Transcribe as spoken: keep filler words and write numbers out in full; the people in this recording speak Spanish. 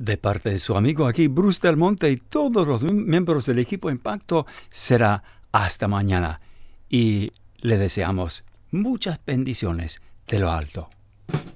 De parte de su amigo aquí, Bruce Del Monte, y todos los miembros del equipo Impacto, será hasta mañana. Y le deseamos muchas bendiciones de lo alto.